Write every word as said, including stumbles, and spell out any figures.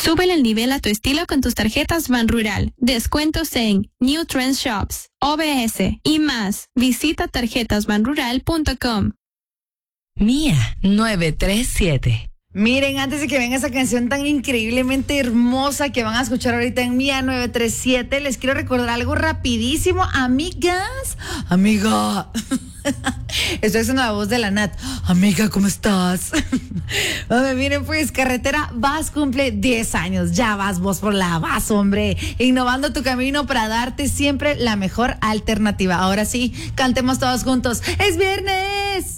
Súbele el nivel a tu estilo con tus tarjetas Banrural. Descuentos en New Trend Shops, O B S y más. Visita tarjetas banrural punto com. Mía nueve tres siete. Miren, antes de que venga esa canción tan increíblemente hermosa que van a escuchar ahorita en Mía nueve tres siete, les quiero recordar algo rapidísimo, amigas. Amiga. Estoy haciendo la voz de la Nat. Amiga, ¿cómo estás? Hombre, miren, pues, Carretera Vas cumple diez años. Ya vas vos por la Vas, hombre. Innovando tu camino para darte siempre la mejor alternativa. Ahora sí, cantemos todos juntos. ¡Es viernes!